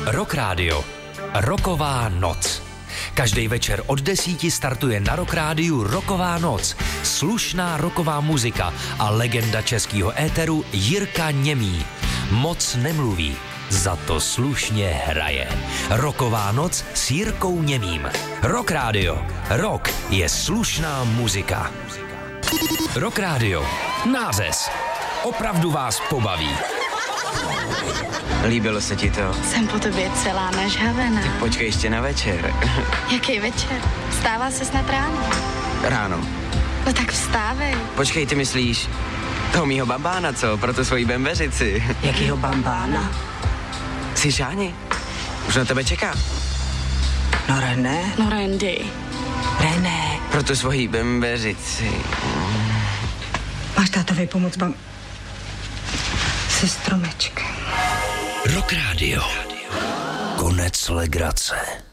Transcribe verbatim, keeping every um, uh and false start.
Rock Radio. Rocková noc. Každý večer od desíti startuje na Rock Rádiu Rocková noc. Slušná rocková muzika a legenda českého éteru Jirka Němý. Moc nemluví, za to slušně hraje. Rocková noc s Jirkou Němým. Rock Radio. Rock je slušná muzika. Rock Radio. Nářez. Opravdu vás pobaví. Líbilo se ti to? Jsem po tobě celá nažhavená. Tak počkej ještě na večer. Jaký večer? Vstává se snad ráno? Ráno. No tak vstávej. Počkej, ty myslíš toho mýho bambána, co? Pro tu svoji bembeřici. Jakýho bambána? Jsi Šáni? Už na tebe čeká. No René. No Randy. René. Pro tu svoji bembeřici. Máš tátovi pomoct bam... se stromečkem. Rock Radio. Konec legrace.